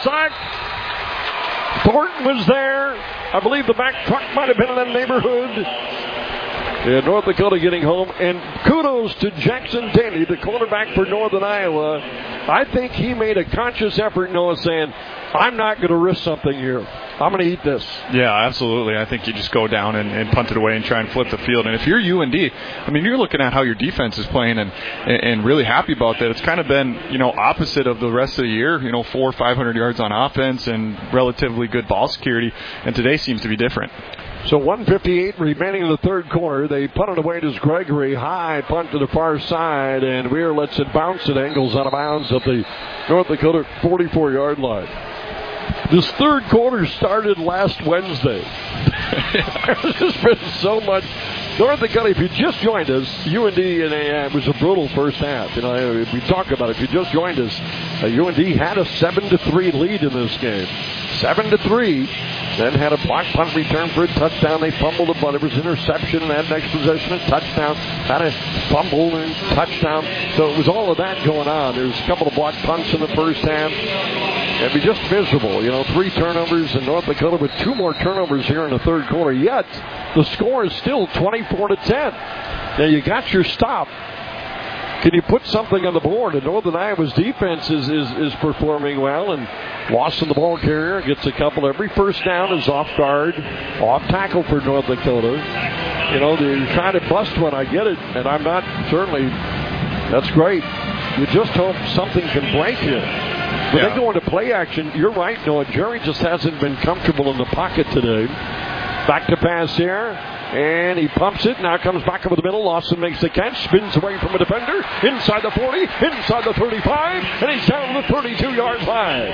sacked. Thornton was there. I believe the back truck might have been in that neighborhood. Yeah, North Dakota getting home. And kudos to Jackson Daly, the quarterback for Northern Iowa. I think he made a conscious effort, Noah, saying, I'm not going to risk something here. I'm going to eat this.
Yeah, absolutely. I think you just go down and, and punt it away and try and flip the field. And if you're U N D, I mean, you're looking at how your defense is playing and, and really happy about that. It's kind of been, you know, opposite of the rest of the year, you know, four or five hundred yards on offense and relatively good ball security. And today seems to be different.
So one fifty-eight remaining in the third quarter. They punt it away to Gregory. High punt to the far side, and Weir lets it bounce at angles out of bounds at the North Dakota forty-four-yard line. This third quarter started last Wednesday. There's just been so much. North Dakota, if you just joined us, U N D and a, uh, was a brutal first half. You know, we talk about it. If you just joined us, uh, U N D had a seven to three lead in this game. seven to three. Then had a block punt return for a touchdown. They fumbled it, but it was interception. And that next possession, a touchdown. Had a fumble and touchdown. So it was all of that going on. There was a couple of block punts in the first half. It'd be just miserable. You know, three turnovers in North Dakota with two more turnovers here in the third quarter. Yet, the score is still twenty-four to ten. Now, you got your stop. Can you put something on the board? And Northern Iowa's defense is, is, is performing well. And Lawson, the ball carrier, gets a couple. Every first down is off guard, off tackle for North Dakota. You know, they're trying to bust one. I get it. And I'm not, certainly, that's great. You just hope something can break here. When yeah. they go into play action, you're right, Noah. Jerry just hasn't been comfortable in the pocket today. Back to pass here. And he pumps it. Now comes back over the middle. Lawson makes the catch. Spins away from a defender. Inside the forty. Inside the thirty-five. And he's down to the thirty-two-yard line.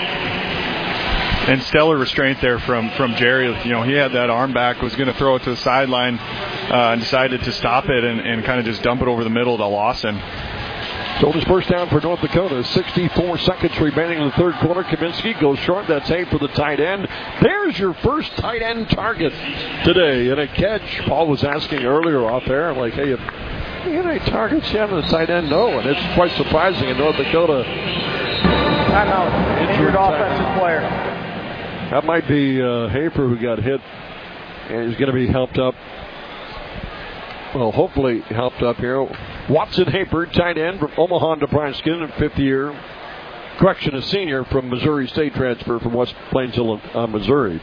And stellar restraint there from, from Jerry. You know, he had that arm back, was going to throw it to the sideline, uh, and decided to stop it and, and kind of just dump it over the middle to Lawson.
So this first down for North Dakota. sixty-four seconds remaining in the third quarter. Kaminsky goes short. That's eight for the tight end. There's your first tight end target today in a catch. Paul was asking earlier off there, like, hey, if you get any targets you have in the tight end? No. And it's quite surprising in North Dakota.
Timeout. Injured offensive player.
That might be uh, Hafer who got hit. And he's going to be helped up. Well, hopefully helped up here. Watson Hafer, tight end from Omaha, Nebraska, fifth year. Correction, a senior from Missouri State transfer from West Plainsville, uh, Missouri.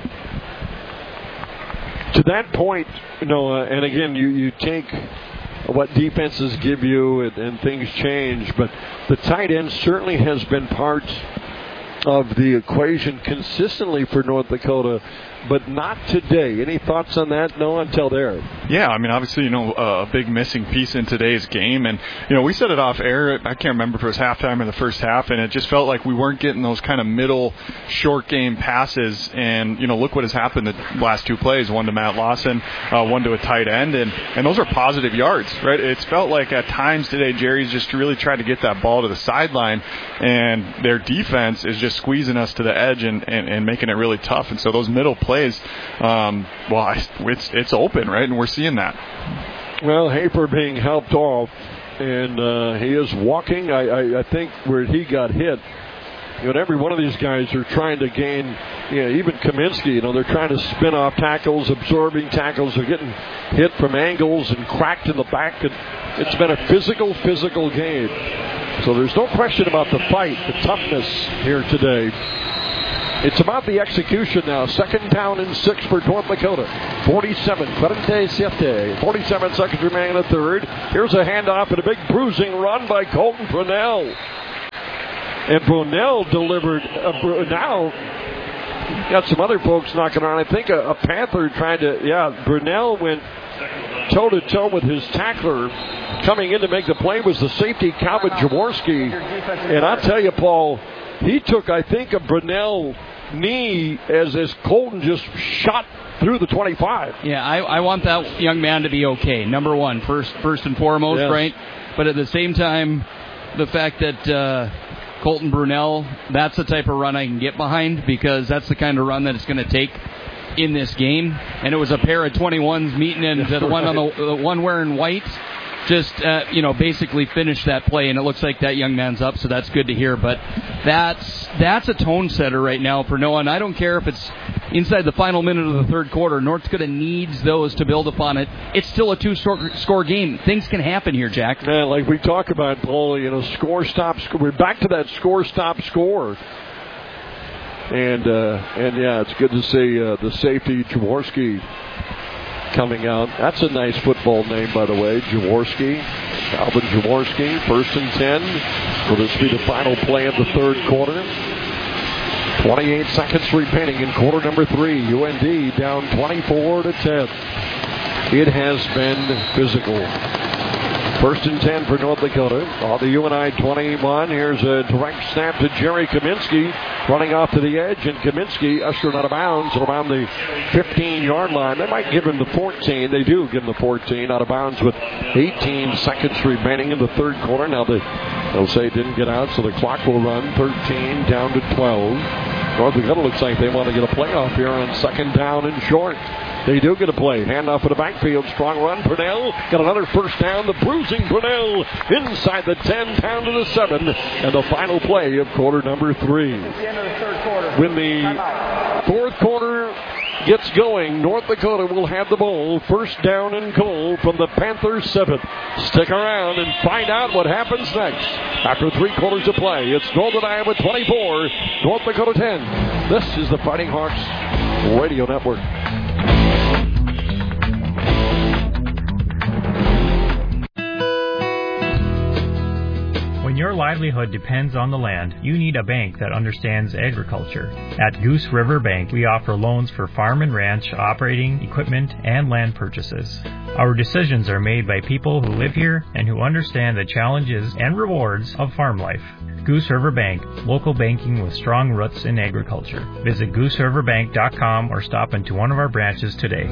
To that point, you know, uh, and again, you, you take what defenses give you and, and things change, but the tight end certainly has been part of the equation consistently for North Dakota, but not today. Any thoughts on that? No, until there.
Yeah, I mean, obviously, you know, uh, a big missing piece in today's game. And, you know, we set it off air. I can't remember if it was halftime or the first half, and it just felt like we weren't getting those kind of middle short game passes. And, you know, look what has happened the last two plays, one to Matt Lawson, uh, one to a tight end. And, and those are positive yards, right? It's felt like at times today, Jerry's just really tried to get that ball to the sideline, and their defense is just squeezing us to the edge and, and, and making it really tough. And so those middle plays, Plays, um, well, it's it's open, right, and we're seeing that.
Well, Hafer being helped off, and uh, he is walking. I, I, I think where he got hit, you know, every one of these guys are trying to gain, you know, even Kaminsky, you know, they're trying to spin off tackles, absorbing tackles. They're getting hit from angles and cracked in the back. And it's been a physical, physical game. So there's no question about the fight, the toughness here today. It's about the execution now. Second down and six for North Dakota. forty-seven, forty-seven, forty-seven seconds remaining in the third. Here's a handoff and a big bruising run by Colton Brunell. And Brunell delivered. Uh, now, got some other folks knocking around. I think a, a Panther trying to, yeah, Brunell went toe-to-toe with his tackler. Coming in to make the play was the safety, Calvin Jaworski. And I tell you, Paul, he took, I think, a Brunell knee as, as Colton just shot through the twenty-five.
Yeah, I, I want that young man to be okay. Number one, first first and foremost,
yes.
Right? But at the same time, the fact that uh, Colton Brunell, that's the type of run I can get behind, because that's the kind of run that it's going to take in this game. And it was a pair of twenty-ones meeting, and the one on the, the one wearing white just, uh, you know, basically finished that play, and it looks like that young man's up, so that's good to hear. But that's that's a tone setter right now for Noah, and I don't care if it's inside the final minute of the third quarter. North Dakota needs those to build upon it. It's still a two-score game. Things can happen here, Jack.
Man, like we talk about, Paul, you know, score, stop, score. We're back to that score, stop, score. And, uh, and yeah, it's good to see uh, the safety, Jaworski, coming out. That's a nice football name, by the way, Jaworski. Alvin Jaworski, first and ten. Will this be the final play of the third quarter? twenty-eight seconds remaining in quarter number three. U N D down twenty-four to ten. It has been physical. First and ten for North Dakota. On the U N I twenty-one, here's a direct snap to Jerry Kaminsky, running off to the edge, and Kaminsky ushered out of bounds around the fifteen-yard line. They might give him the fourteen. They do give him the fourteen, out of bounds with eighteen seconds remaining in the third quarter. Now they, they'll say it didn't get out, so the clock will run. thirteen down to twelve. North Dakota looks like they want to get a playoff here on second down and short. They do get a play. Handoff for the backfield. Strong run. Brunell got another first down. The bruising Brunell inside the ten, down to the seven. And the final play of quarter number three.
It's the end of the third quarter.
When the fourth quarter gets going, North Dakota will have the ball. First down and goal from the Panthers' seventh. Stick around and find out what happens next. After three quarters of play, it's Northern Iowa twenty-four, North Dakota ten. This is the Fighting Hawks Radio Network.
When your livelihood depends on the land, you need a bank that understands agriculture. At Goose River Bank, we offer loans for farm and ranch, operating, equipment, and land purchases. Our decisions are made by people who live here and who understand the challenges and rewards of farm life. Goose River Bank, local banking with strong roots in agriculture. Visit goose river bank dot com or stop into one of our branches today.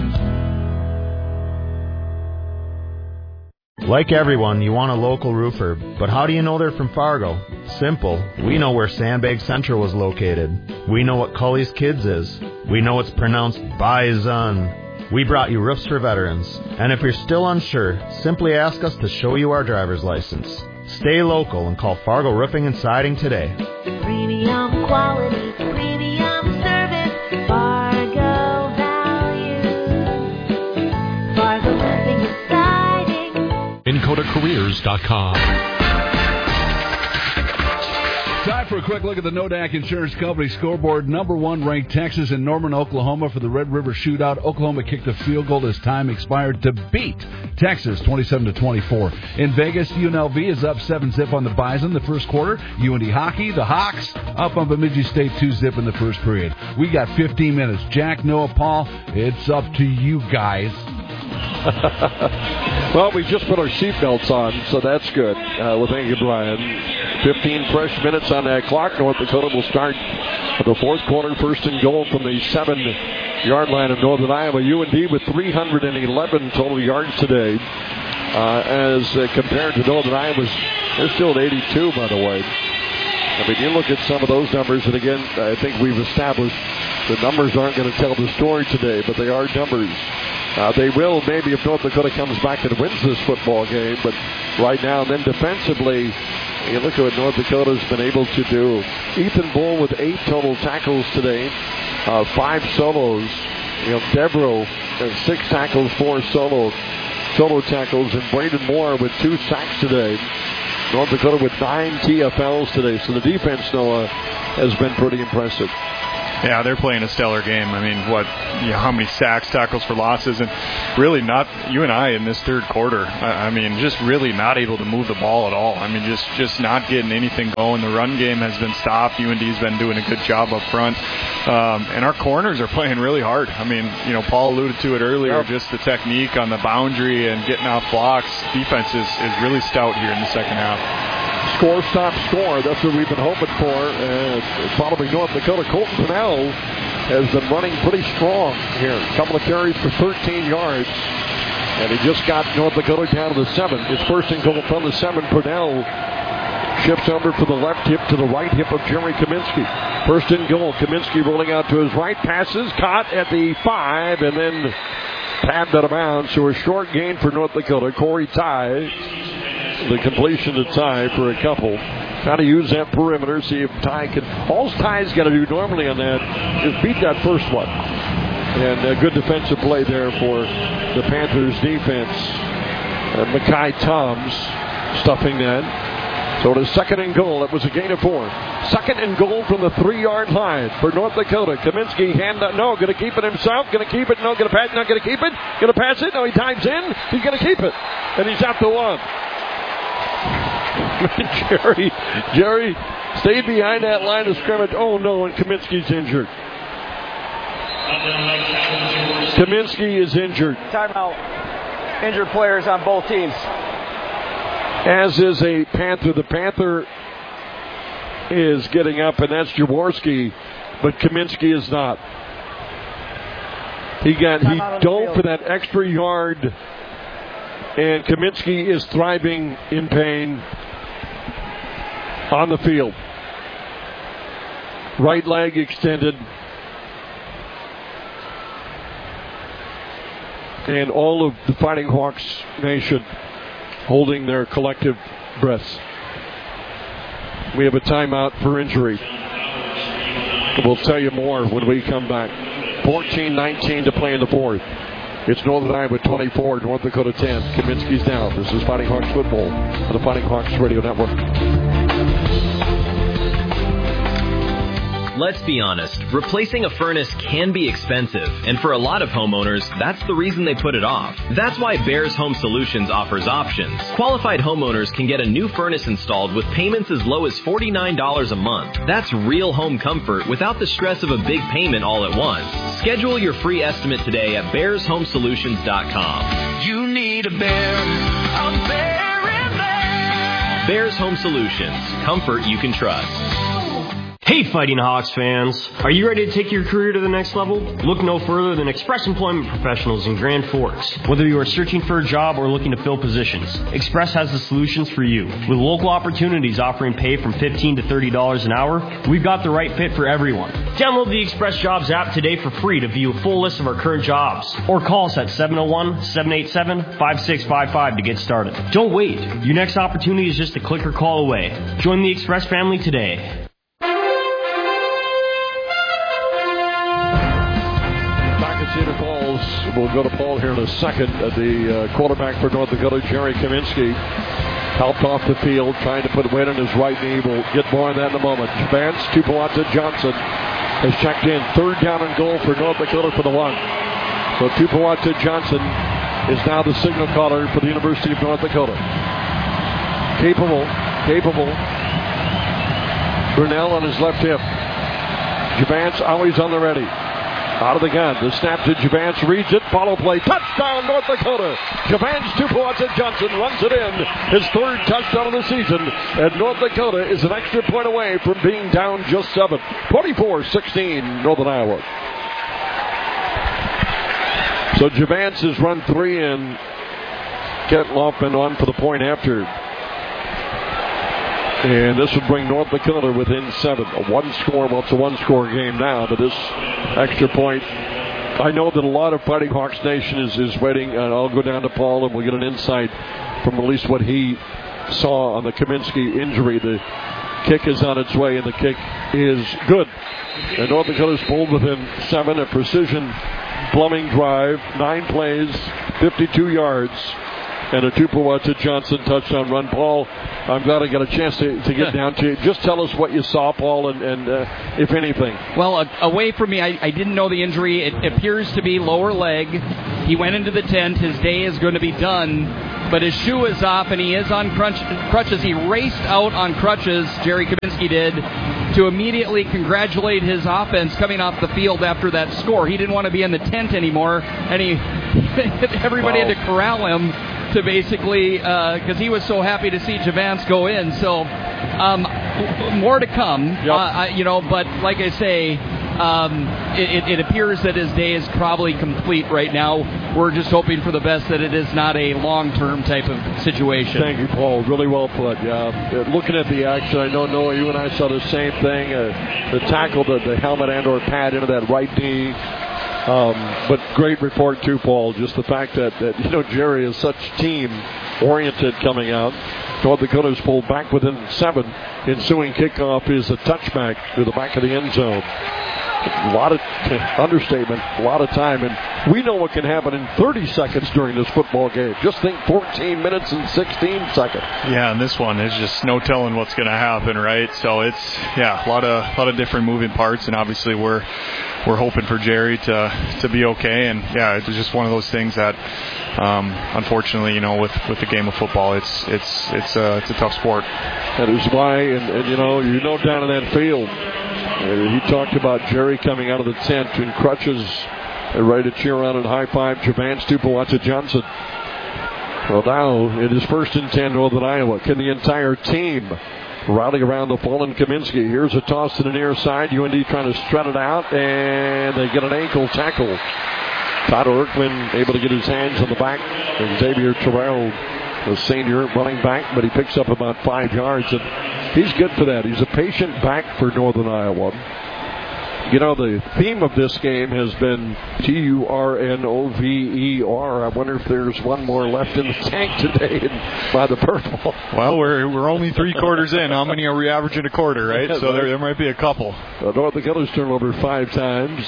Like everyone, you want a local roofer, but how do you know they're from Fargo? Simple. We know where Sandbag Central is located. We know what Cully's Kids is. We know it's pronounced Bison. We brought you Roofs for Veterans. And if you're still unsure, simply ask us to show you our driver's license. Stay local and call Fargo Roofing and Siding today.
Premium quality, premium service, Fargo value. Fargo Roofing and Siding.
Encota Careers dot com.
Time for a quick look at the Nodak Insurance Company scoreboard. Number one ranked Texas and Norman, Oklahoma for the Red River Shootout. Oklahoma kicked a field goal as time expired to beat Texas twenty-seven to twenty-four. In Vegas, U N L V is up seven zip on the Bison the first quarter. U N D hockey, the Hawks, up on Bemidji State two zip in the first period. We got fifteen minutes. Jack, Noah, Paul, it's up to you guys.
Well, we just put our seatbelts on, so that's good. Uh, well, thank you, Brian. fifteen fresh minutes on that clock. North Dakota will start the fourth quarter, first and goal from the seven-yard line of Northern Iowa. U N D with three hundred eleven total yards today, uh, as uh, compared to Northern Iowa's. They're still at eighty-two, by the way. I mean, you look at some of those numbers, and again, I think we've established the numbers aren't going to tell the story today, but they are numbers. Uh, they will maybe if North Dakota comes back and wins this football game, but right now, and then defensively, you look at what North Dakota's been able to do. Ethan Bull with eight total tackles today, uh, five solos. You know, Devereaux has six tackles, four solo solo tackles, and Braden Moore with two sacks today. North Dakota with nine T F Ls today, so the defense, Noah, has been pretty impressive.
Yeah, they're playing a stellar game. I mean, what, you know, how many sacks, tackles for losses, and really not, you and I in this third quarter, I, I mean, just really not able to move the ball at all. I mean, just, just not getting anything going. The run game has been stopped. U N D's been doing a good job up front. Um, and our corners are playing really hard. I mean, you know, Paul alluded to it earlier, yep. Just the technique on the boundary and getting off blocks. Defense is, is really stout here in the second half.
Score, stop, score. That's what we've been hoping for. Uh, following North Dakota, Colton Purnell has been running pretty strong here. A couple of carries for thirteen yards. And he just got North Dakota down to the seven. It's first and goal from the seven. Purnell shifts over from the left hip to the right hip of Jerry Kaminsky. First and goal. Kaminsky rolling out to his right. Passes caught at the five and then tabbed out of bounds. So a short gain for North Dakota. Corey Ty. The completion to Ty for a couple. Trying to use that perimeter, see if Ty can. All Ty's got to do normally on that is beat that first one. And a good defensive play there for the Panthers defense. Uh, Makai Toms stuffing that. So it is second and goal. It was a gain of four. Second and goal from the three-yard line for North Dakota. Kaminsky hand up. No, going to keep it himself. Going to keep it. No, going to pass. Not going to keep it. Going to pass it. No, he dives in. He's going to keep it. And he's at the one. Jerry, Jerry stayed behind that line of scrimmage. Oh, no, and Kaminsky's injured. Kaminsky is injured.
Timeout. Injured players on both teams.
As is a Panther. The Panther is getting up, and that's Jaworski, but Kaminsky is not. He got he dove for that extra yard, and Kaminsky is thriving in pain on the field. Right leg extended. And all of the Fighting Hawks Nation holding their collective breaths. We have a timeout for injury. We'll tell you more when we come back. fourteen nineteen to play in the fourth. It's Northern Iowa twenty-four, North Dakota ten. Kaminsky's down. This is Fighting Hawks football on the Fighting Hawks Radio Network.
Let's be honest, replacing a furnace can be expensive, and for a lot of homeowners, that's the reason they put it off. That's why Bears Home Solutions offers options. Qualified homeowners can get a new furnace installed with payments as low as forty-nine dollars a month. That's real home comfort without the stress of a big payment all at once. Schedule your free estimate today at bears home solutions dot com.
You need a bear, a bear in there.
Bears Home Solutions. Comfort you can trust.
Hey Fighting Hawks fans, are you ready to take your career to the next level? Look no further than Express Employment Professionals in Grand Forks. Whether you are searching for a job or looking to fill positions, Express has the solutions for you. With local opportunities offering pay from fifteen to thirty dollars an hour, we've got the right fit for everyone. Download the Express Jobs app today for free to view a full list of our current jobs. Or call us at seven oh one, seven eight seven, five six five five to get started. Don't wait. Your next opportunity is just a click or call away. Join the Express family today.
Cedar Falls. We'll go to Paul here in a second. Uh, the uh, quarterback for North Dakota, Jerry Kaminsky. Helped off the field, trying to put weight on his right knee. We'll get more on that in a moment. Vance Tupuola Johnson has checked in. Third down and goal for North Dakota for the one. So Tupuola Johnson is now the signal caller for the University of North Dakota. Capable, capable. Brunell on his left hip. Javance always on the ready. Out of the gun. The snap to Javance. Reads it. Follow play. Touchdown, North Dakota. Javance Tupuola Johnson runs it in. His third touchdown of the season. And North Dakota is an extra point away from being down just seven. twenty-four sixteen, Northern Iowa. So Javance has run three, and Kent Loftman on for the point after. And this would bring North Dakota within seven. A one score, well, it's a one score game now, but this extra point, I know that a lot of Fighting Hawks Nation is, is waiting, and I'll go down to Paul and we'll get an insight from at least what he saw on the Kaminsky injury. The kick is on its way, and the kick is good. And North Dakota's pulled within seven, a precision plumbing drive, nine plays, fifty-two yards. And a Tupuola Johnson touchdown run. Paul, I'm glad I got a chance to, to get down to you. Just tell us what you saw, Paul, and, and uh, if anything.
Well, uh, away from me, I, I didn't know the injury. It appears to be lower leg. He went into the tent. His day is going to be done. But his shoe is off, and he is on crunch, crutches. He raced out on crutches, Jerry Kaminsky did, to immediately congratulate his offense coming off the field after that score. He didn't want to be in the tent anymore, and he everybody wow. had to corral him to basically, because uh, he was so happy to see Javance go in. So um, more to come, yep. uh, I, you know. But like I say, um, it, it appears that his day is probably complete right now. We're just hoping for the best that it is not a long-term type of situation.
Thank you, Paul. Really well put. Yeah. Looking at the action, I know, Noah, you and I saw the same thing. Uh, the tackle, the, the helmet and or pad into that right knee. Um, but great report, too, Paul. Just the fact that, that you know, Jerry is such team-oriented coming out. North Dakota's pulled back within seven. Ensuing kickoff is a touchback to the back of the end zone. A lot of understatement, a lot of time, and we know what can happen in thirty seconds during this football game. Just think fourteen minutes and sixteen seconds.
Yeah, and this one is just no telling what's going to happen, right? So it's yeah, a lot of a lot of different moving parts, and obviously we're we're hoping for Jerry to to be okay. And yeah, it's just one of those things that um, unfortunately, you know, with, with the game of football, it's it's it's a it's a tough sport.
That is why, and, and you know, you know, down in that field. Uh, he talked about Jerry coming out of the tent in crutches, uh, ready to cheer on and high five Javance Tupuola Johnson. Well, now it is first and ten, Northern Iowa. Can the entire team rally around the fallen Kaminsky? Here's a toss to the near side. U N D trying to strut it out, and they get an ankle tackle. Tyler Erkman able to get his hands on the back. And Xavier Terrell, the senior running back, but he picks up about five yards, and he's good for that. He's a patient back for Northern Iowa. You know, the theme of this game has been T U R N O V E R. I wonder if there's one more left in the tank today by the purple.
Well, we're we're only three quarters in. How many are we averaging a quarter, right? So there, there might be a couple.
Uh, North Dakota's turned over five times.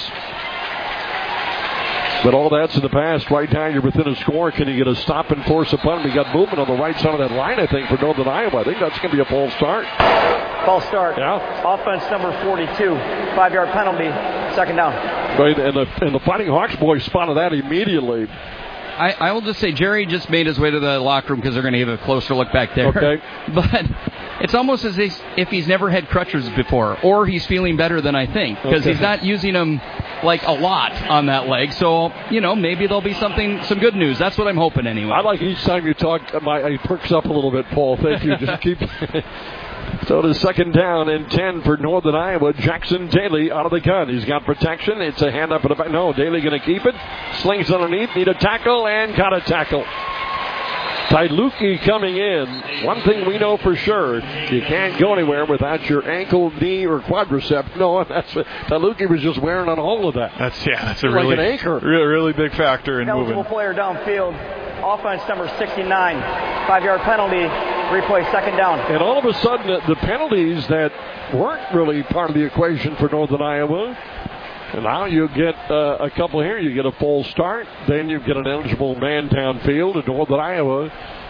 But all that's in the past. Right now, you're within a score. Can you get a stop and force a punt? We got movement on the right side of that line, I think, for Northern Iowa. I think that's going to be a false start.
False start.
Yeah.
Offense number forty-two. Five-yard penalty. Second down.
Right, and the, and the Fighting Hawks boys spotted that immediately.
I, I will just say Jerry just made his way to the locker room because they're going to give a closer look back there.
Okay.
But it's almost as if he's never had crutches before, or he's feeling better than I think, because
okay.
he's not using them like a lot on that leg. So, you know, maybe there'll be something, some good news. That's what I'm hoping anyway.
I like each time you talk, my it perks up a little bit, Paul. Thank you. Just keep. So it is second down and ten for Northern Iowa. Jackson Daly out of the gun. He's got protection. It's a hand up at the back. No, Daly going to keep it. Slings underneath. Need a tackle and got a tackle. Tyluki coming in. One thing we know for sure, you can't go anywhere without your ankle, knee, or quadricep. No, that's what Tyluki was just wearing on all of that.
That's yeah, that's a
like
really
an anchor.
Really, really big factor in
Eligible
moving.
player downfield. Offense number sixty-nine. Five-yard penalty. Replay second down.
And all of a sudden, the, the penalties that weren't really part of the equation for Northern Iowa. And now you get uh, a couple here. You get a full start. Then you get an eligible man downfield. And Northern Iowa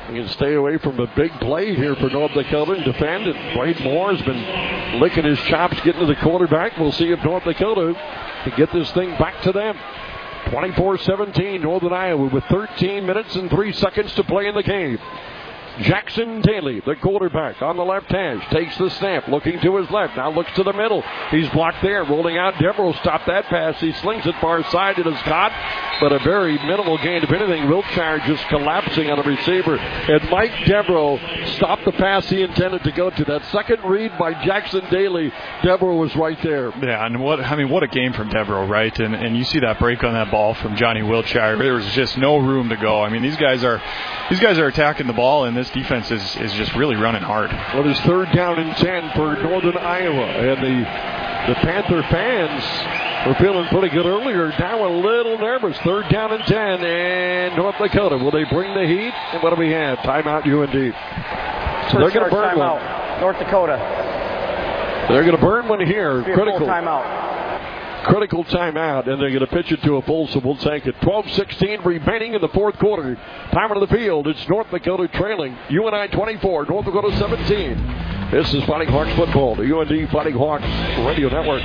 You can stay away from the big play here for North Dakota and defend. And Wade Moore has been licking his chops getting to the quarterback. We'll see if North Dakota can get this thing back to them. twenty-four seventeen, Northern Iowa with thirteen minutes and three seconds to play in the game. Jackson Daly, the quarterback, on the left hash, takes the snap, looking to his left, now looks to the middle. He's blocked there, rolling out. Devereaux stopped that pass. He slings it far side. It is caught, but a very minimal gain. If anything, Wiltshire just collapsing on a receiver. And Mike Devereaux stopped the pass he intended to go to. That second read by Jackson Daly, Devereaux was right there.
Yeah, and what I mean, what a game from Devereaux, right? And and you see that break on that ball from Johnny Wiltshire. There was just no room to go. I mean, these guys are these guys are attacking the ball, and this defense is, is just really running hard.
Well, it's third down and ten for Northern Iowa, and the the Panther fans were feeling pretty good earlier. Now a little nervous. Third down and ten, and North Dakota. Will they bring the heat? And what do we have? Timeout, U N D. So they're going to burn
timeout.
one.
North Dakota.
They're going to burn one here. Critical
timeout.
Critical timeout, and they're going to pitch it to a full, so we'll take it. twelve sixteen remaining in the fourth quarter. Time of the field. It's North Dakota trailing. U N I twenty-four, North Dakota seventeen. This is Fighting Hawks football, the U N D Fighting Hawks Radio Network.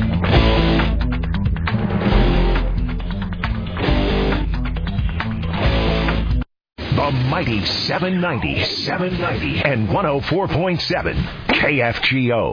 The mighty seven ninety, seven ninety, and one oh four point seven K F G O.